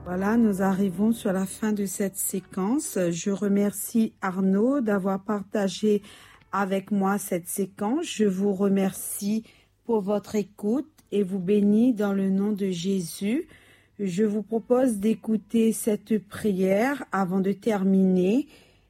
Voilà, nous arrivons sur la fin de cette séquence. Je remercie Arnaud d'avoir partagé avec moi cette séquence. Je vous remercie pour votre écoute et vous bénis dans le nom de Jésus. Je vous propose d'écouter cette prière avant de terminer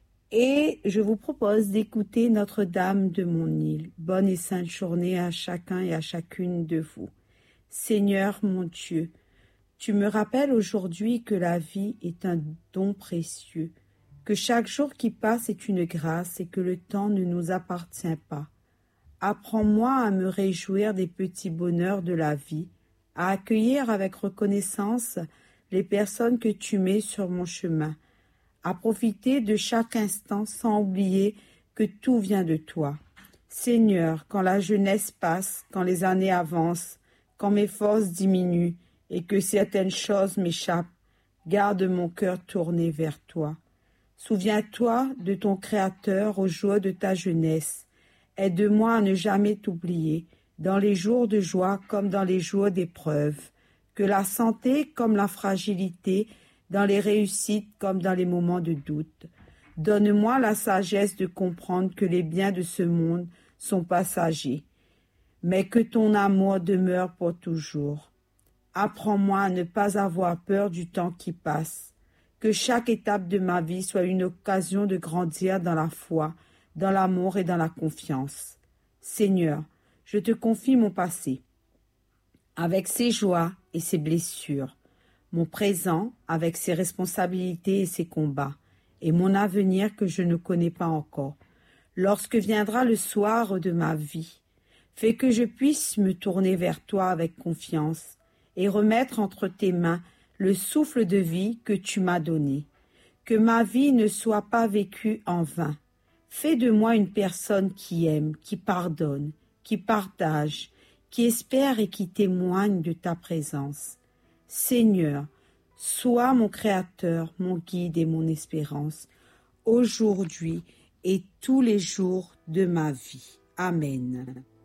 et je vous propose d'écouter Notre-Dame de mon île. Bonne et sainte journée à chacun et à chacune de vous. Seigneur mon Dieu, tu me rappelles aujourd'hui que la vie est un don précieux, que chaque jour qui passe est une grâce et que le temps ne nous appartient pas. Apprends-moi à me réjouir des petits bonheurs de la vie, à accueillir avec reconnaissance les personnes que tu mets sur mon chemin, à profiter de chaque instant sans oublier que tout vient de toi. Seigneur, quand la jeunesse passe, quand les années avancent, quand mes forces diminuent, et que certaines choses m'échappent, garde mon cœur tourné vers toi. Souviens-toi de ton Créateur aux jours de ta jeunesse. Aide-moi à ne jamais t'oublier, dans les jours de joie comme dans les jours d'épreuve, que la santé comme la fragilité, dans les réussites comme dans les moments de doute. Donne-moi la sagesse de comprendre que les biens de ce monde sont passagers, mais que ton amour demeure pour toujours. Apprends-moi à ne pas avoir peur du temps qui passe, que chaque étape de ma vie soit une occasion de grandir dans la foi, dans l'amour et dans la confiance. Seigneur, je te confie mon passé, avec ses joies et ses blessures, mon présent avec ses responsabilités et ses combats, et mon avenir que je ne connais pas encore. Lorsque viendra le soir de ma vie, fais que je puisse me tourner vers toi avec confiance, et remettre entre tes mains le souffle de vie que tu m'as donné. Que ma vie ne soit pas vécue en vain. Fais de moi une personne qui aime, qui pardonne, qui partage, qui espère et qui témoigne de ta présence. Seigneur, sois mon Créateur, mon guide et mon espérance, aujourd'hui et tous les jours de ma vie. Amen.